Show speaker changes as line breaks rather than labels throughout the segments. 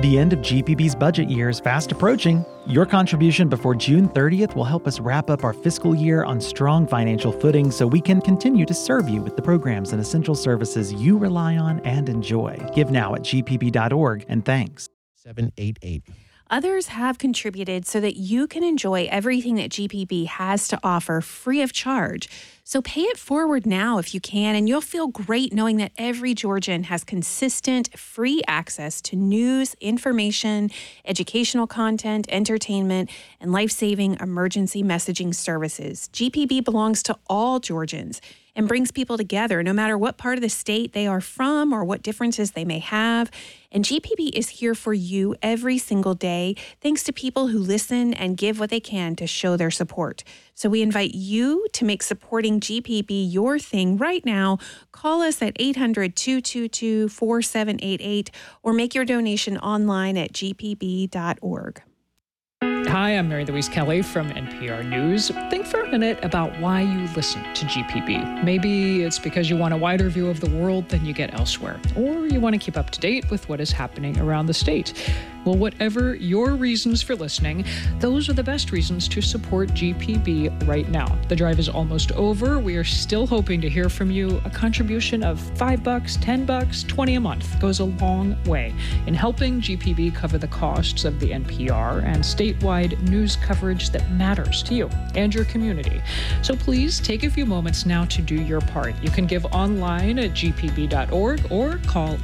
The end of GPB's budget year is fast approaching. Your contribution before June 30th will help us wrap up our fiscal year on strong financial footing so we can continue to serve you with the programs and essential services you rely on and enjoy. Give now at gpb.org, and thanks.
788.
Others have contributed so that you can enjoy everything that GPB has to offer free of charge. So pay it forward now if you can, and you'll feel great knowing that every Georgian has consistent, free access to news, information, educational content, entertainment, and life-saving emergency messaging services. GPB belongs to all Georgians and brings people together no matter what part of the state they are from or what differences they may have. And GPB is here for you every single day, thanks to people who listen and give what they can to show their support. So we invite you to make supporting GPB your thing right now. Call us at 800-222-4788 or make your donation online at gpb.org.
Hi, I'm Mary Louise Kelly from NPR News. Think for a minute about why you listen to GPB. Maybe it's because you want a wider view of the world than you get elsewhere, or you want to keep up to date with what is happening around the state. Well, whatever your reasons for listening, those are the best reasons to support GPB right now. The drive is almost over. We are still hoping to hear from you. A contribution of $5, $10, $20 a month goes a long way in helping GPB cover the costs of the NPR and statewide news coverage that matters to you and your community. So please take a few moments now to do your part. You can give online at gpb.org or call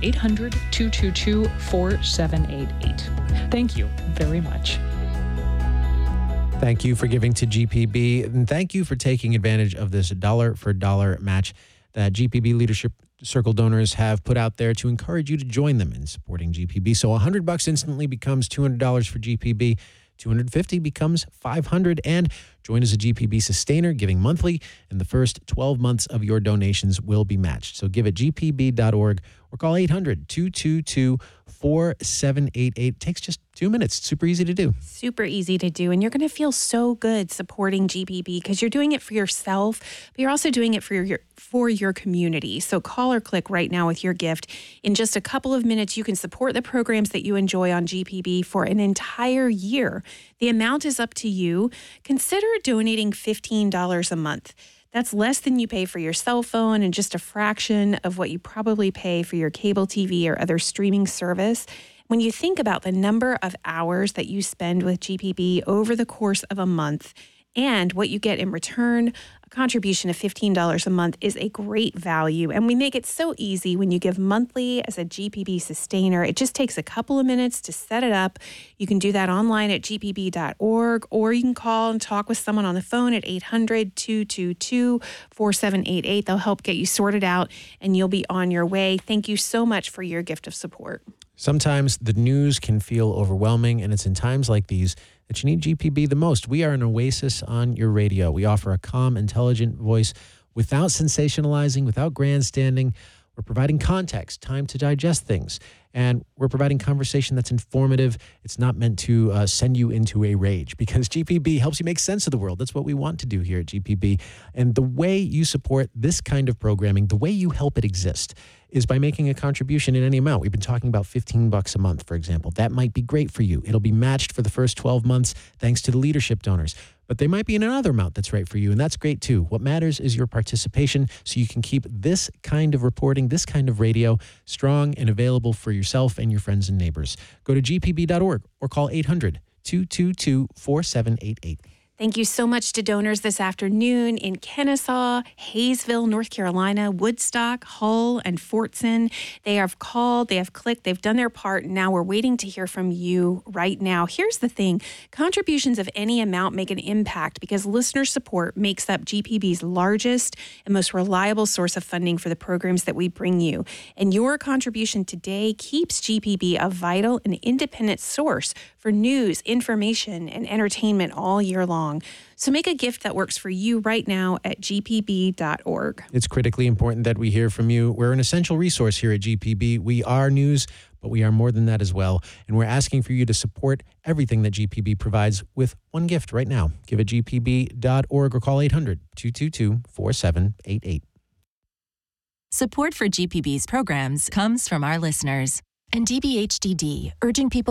800-222-4788. Thank you very much.
Thank you for giving to GPB, and thank you for taking advantage of this dollar-for-dollar match that GPB Leadership Circle donors have put out there to encourage you to join them in supporting GPB. So $100 instantly becomes $200 for GPB. $250 becomes $500, and join as a GPB sustainer, giving monthly, and the first 12 months of your donations will be matched. So give at gpb.org or call 800-222-4788. It takes just 2 minutes. It's super easy to do.
Super easy to do. And you're going to feel so good supporting GPB because you're doing it for yourself, but you're also doing it for your community. So call or click right now with your gift. In just a couple of minutes, you can support the programs that you enjoy on GPB for an entire year. The amount is up to you. Consider donating $15 a month. That's less than you pay for your cell phone and just a fraction of what you probably pay for your cable TV or other streaming service. When you think about the number of hours that you spend with GPB over the course of a month and what you get in return, a contribution of $15 a month is a great value. And we make it so easy when you give monthly as a GPB sustainer. It just takes a couple of minutes to set it up. You can do that online at gpb.org, or you can call and talk with someone on the phone at 800-222-4788. They'll help get you sorted out, and you'll be on your way. Thank you so much for your gift of support.
Sometimes the news can feel overwhelming, and it's in times like these that you need GPB the most. We are an oasis on your radio. We offer a calm, intelligent voice without sensationalizing, without grandstanding. We're providing context, time to digest things, and we're providing conversation that's informative. It's not meant to send you into a rage, because GPB helps you make sense of the world. That's what we want to do here at GPB. And the way you support this kind of programming, the way you help it exist, is by making a contribution in any amount. We've been talking about $15 a month, for example. That might be great for you. It'll be matched for the first 12 months thanks to the leadership donors. But they might be in another amount that's right for you, and that's great too. What matters is your participation, so you can keep this kind of reporting, this kind of radio, strong and available for yourself and your friends and neighbors. Go to gpb.org or call 800-222-4788.
Thank you so much to donors this afternoon in Kennesaw, Hayesville, North Carolina, Woodstock, Hull, and Fortson. They have called, they have clicked, they've done their part. Now we're waiting to hear from you right now. Here's the thing. Contributions of any amount make an impact because listener support makes up GPB's largest and most reliable source of funding for the programs that we bring you. And your contribution today keeps GPB a vital and independent source for news, information, and entertainment all year long. So make a gift that works for you right now at gpb.org.
It's critically important that we hear from you. We're an essential resource here at GPB. We are news, but we are more than that as well. And we're asking for you to support everything that GPB provides with one gift right now. Give at gpb.org or call 800-222-4788.
Support for GPB's programs comes from our listeners and DBHDD, urging people